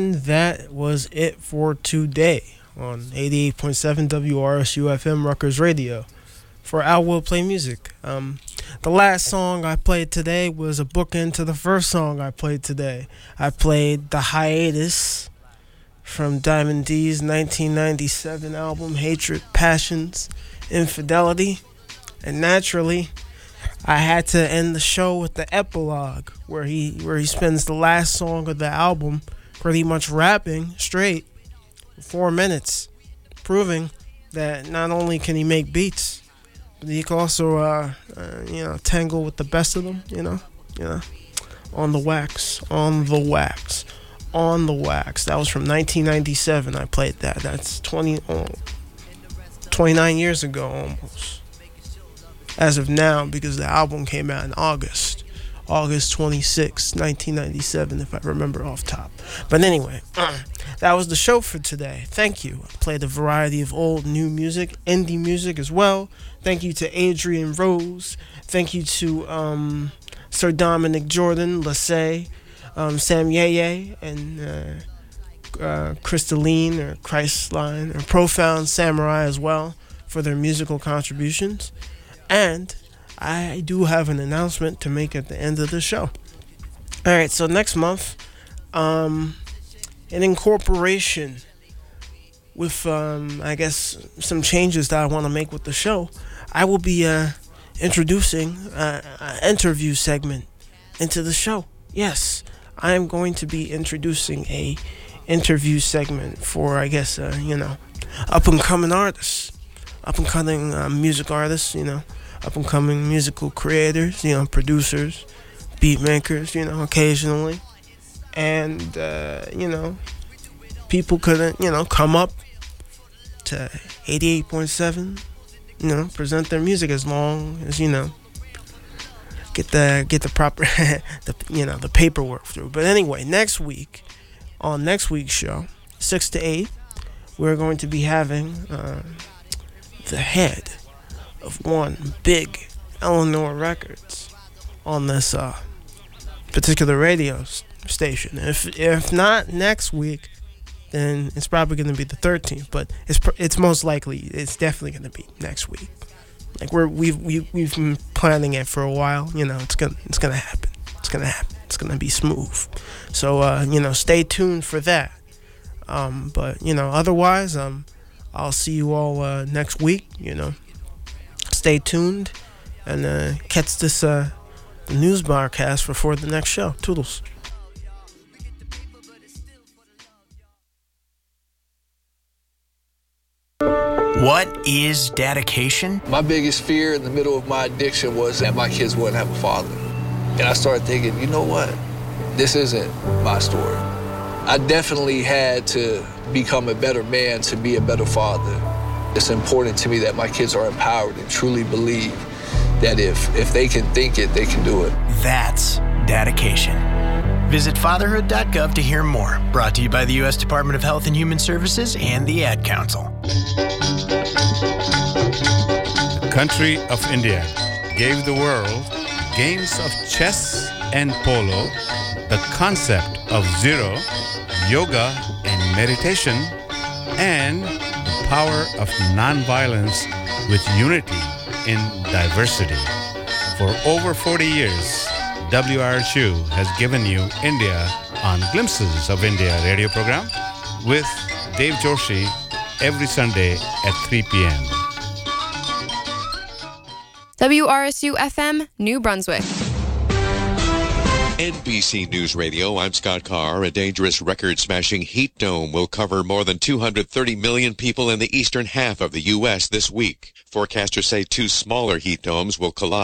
And that was it for today on 88.7 WRSU FM Rutgers Radio for I Will Play Music. The last song I played today was a bookend to the first song I played today. I played The Hiatus from Diamond D's 1997 album Hatred, Passions, Infidelity. And naturally, I had to end the show with the epilogue where he spends the last song of the album pretty much rapping straight for 4 minutes, proving that not only can he make beats, but he can also tangle with the best of them, on the wax. That was from 1997. I played that. That's 29 years ago almost. As of now, because the album came out in August 26, 1997, if I remember off top. But anyway, that was the show for today. Thank you. I played a variety of old, new music, indie music as well. Thank you to Adrian Rose. Thank you to Sir Dominic Jordan, Lassay, Sam Yeye, and Crystalline or Christline or Profound Samurai as well for their musical contributions. And I do have an announcement to make at the end of the show. Alright, so next month, in incorporation with, some changes that I want to make with the show, I will be introducing an interview segment into the show. Yes, I am going to be introducing a interview segment for, up-and-coming artists, up-and-coming music artists, up-and-coming musical creators, producers, beat makers, occasionally. And, people could, come up to 88.7, present their music as long as, get the proper, the paperwork through. But anyway, on next week's show, 6 to 8, we're going to be having the head of one big Eleanor Records on this particular radio station. If not next week, then it's probably going to be the 13th. But it's most likely, it's definitely going to be next week. Like we've been planning it for a while. It's gonna happen. It's gonna happen. It's gonna be smooth. So stay tuned for that. But otherwise, I'll see you all next week. Stay tuned and catch this news broadcast before the next show. Toodles. What is dedication? My biggest fear in the middle of my addiction was that my kids wouldn't have a father. And I started thinking, you know what? This isn't my story. I definitely had to become a better man to be a better father. It's important to me that my kids are empowered and truly believe that if they can think it, they can do it. That's dedication. Visit fatherhood.gov to hear more. Brought to you by the U.S. Department of Health and Human Services and the Ad Council. The country of India gave the world games of chess and polo, the concept of zero, yoga and meditation, and the power of nonviolence with unity in diversity. For over 40 years, WRSU has given you India on Glimpses of India radio program with Dave Joshi every Sunday at 3 p.m. WRSU FM, New Brunswick. NBC News Radio, I'm Scott Carr. A dangerous record-smashing heat dome will cover more than 230 million people in the eastern half of the U.S. this week. Forecasters say two smaller heat domes will collide.